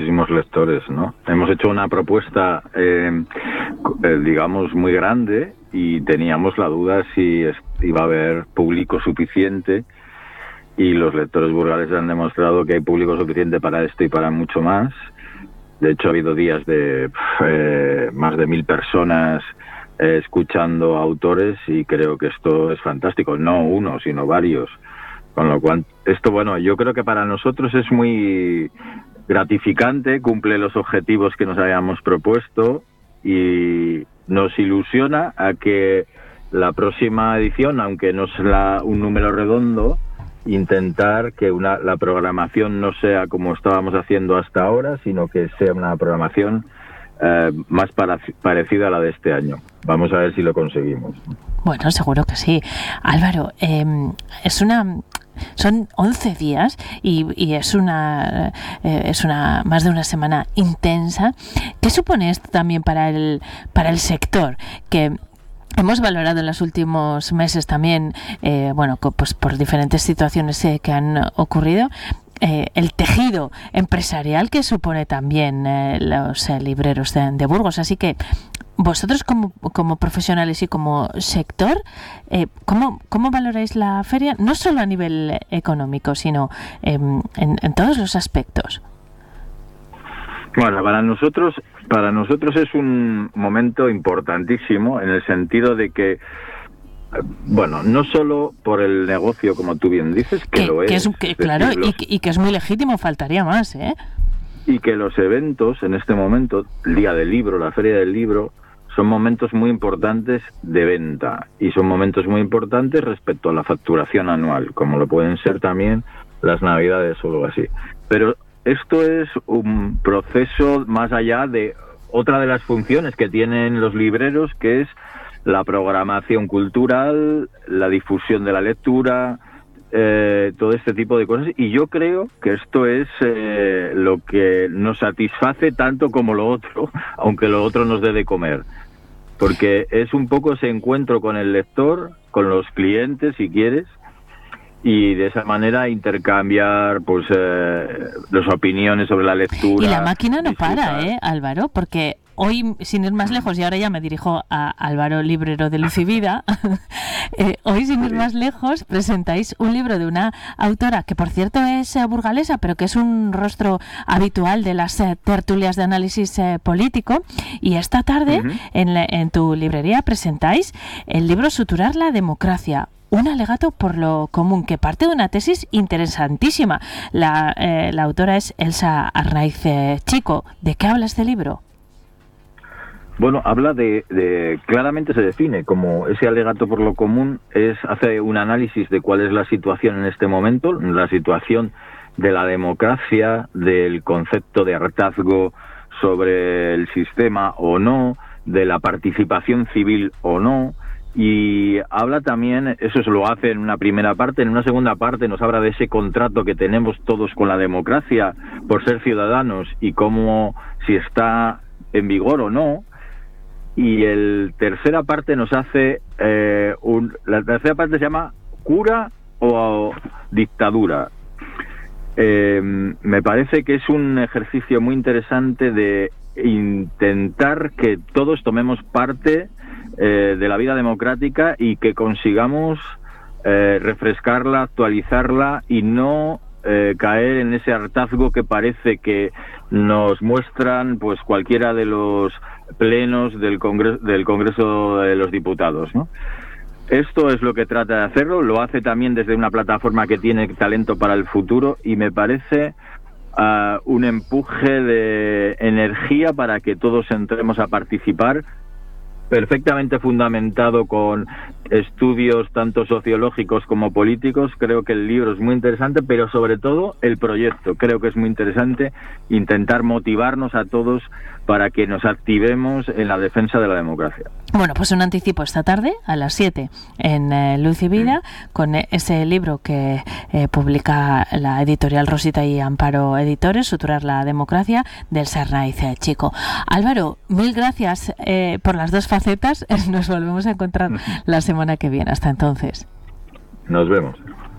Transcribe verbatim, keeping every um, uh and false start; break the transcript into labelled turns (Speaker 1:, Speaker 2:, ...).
Speaker 1: muchísimos lectores, ¿no? Hemos hecho una propuesta, eh, eh, digamos, muy grande y teníamos la duda si iba a haber público suficiente, y los lectores burgaleses han demostrado que hay público suficiente para esto y para mucho más. De hecho, ha habido días de eh, más de mil personas eh, escuchando autores, y creo que esto es fantástico. No uno, sino varios. Con lo cual, esto, bueno, yo creo que para nosotros es muy gratificante, cumple los objetivos que nos habíamos propuesto y nos ilusiona a que la próxima edición, aunque no es la, un número redondo, intentar que una, la programación no sea como estábamos haciendo hasta ahora, sino que sea una programación eh, más para, parecida a la de este año. Vamos a ver si lo conseguimos.
Speaker 2: Bueno, seguro que sí. Álvaro, eh, es una... Son once días y, y es una eh, es una más de una semana intensa. ¿Qué supone esto también para el para el sector? Que hemos valorado en los últimos meses también, eh, bueno, pues por diferentes situaciones eh, que han ocurrido, eh, el tejido empresarial que supone también eh, los eh, libreros de, de Burgos. Así que vosotros como, como profesionales y como sector, eh, ¿cómo, ¿cómo valoráis la feria? No solo a nivel económico, sino eh, en, en todos los aspectos.
Speaker 1: Bueno, para nosotros, para nosotros es un momento importantísimo en el sentido de que, bueno, no solo por el negocio, como tú bien dices, que, que lo
Speaker 2: que
Speaker 1: es.
Speaker 2: es que, claro, decir, los, y, y que es muy legítimo, faltaría más, ¿eh?
Speaker 1: Y que los eventos en este momento, el Día del Libro, la Feria del Libro, son momentos muy importantes de venta y son momentos muy importantes respecto a la facturación anual, como lo pueden ser también las Navidades o algo así. Pero esto es un proceso más allá de otra de las funciones que tienen los libreros, que es la programación cultural, la difusión de la lectura, eh, todo este tipo de cosas. Y yo creo que esto es eh, lo que nos satisface tanto como lo otro, aunque lo otro nos dé de comer. Porque es un poco ese encuentro con el lector, con los clientes, si quieres, y de esa manera intercambiar pues eh, las opiniones sobre la lectura.
Speaker 2: Y la máquina no disfrutar. para, ¿eh, Álvaro? Porque hoy, sin ir más lejos, y ahora ya me dirijo a Álvaro, librero de Luz y Vida, eh, hoy, sin ir más lejos, presentáis un libro de una autora que, por cierto, es eh, burgalesa, pero que es un rostro habitual de las eh, tertulias de análisis eh, político, y esta tarde uh-huh. en, la, en tu librería presentáis el libro Suturar la democracia, un alegato por lo común, que parte de una tesis interesantísima. La, eh, la autora es Elsa Arnaiz eh, Chico. ¿De qué habla este libro?
Speaker 1: Bueno, habla de, de, claramente se define como ese alegato por lo común, es hace un análisis de cuál es la situación en este momento, la situación de la democracia, del concepto de hartazgo sobre el sistema o no, de la participación civil o no. Y habla también, eso se lo hace en una primera parte, en una segunda parte nos habla de ese contrato que tenemos todos con la democracia por ser ciudadanos y cómo, si está en vigor o no. Y el tercera parte nos hace, eh, un, la tercera parte se llama cura o dictadura. Eh, me parece que es un ejercicio muy interesante de intentar que todos tomemos parte Eh, de la vida democrática y que consigamos eh, refrescarla, actualizarla y no eh, caer en ese hartazgo que parece que nos muestran pues cualquiera de los plenos del Congreso, del Congreso de los Diputados, ¿no? Esto es lo que trata de hacerlo, lo hace también desde una plataforma que tiene talento para el futuro y me parece uh, un empuje de energía para que todos entremos a participar, perfectamente fundamentado con estudios tanto sociológicos como políticos. Creo que el libro es muy interesante, pero sobre todo el proyecto. Creo que es muy interesante intentar motivarnos a todos para que nos activemos en la defensa de la democracia.
Speaker 2: Bueno, pues un anticipo esta tarde a las siete en eh, Luz y Vida, mm. con ese libro que eh, publica la editorial Rosita y Amparo Editores, Suturar la democracia, del Elsa Arnaiz Chico. Álvaro, mil gracias eh, por las dos facetas. Nos volvemos a encontrar la semana que viene. Hasta entonces.
Speaker 1: Nos vemos.